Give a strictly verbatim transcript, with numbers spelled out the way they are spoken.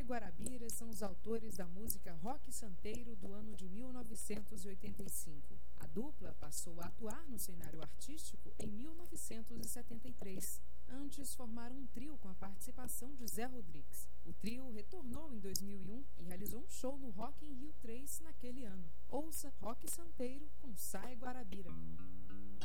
Guarabira são os autores da música Roque Santeiro do ano de mil novecentos e oitenta e cinco. A dupla passou a atuar no cenário artístico em mil novecentos e setenta e três. Antes formaram um trio com a participação de Zé Rodrigues. O trio retornou em dois mil e um e realizou um show no Rock in Rio três naquele ano. Ouça Roque Santeiro com Sai Guarabira.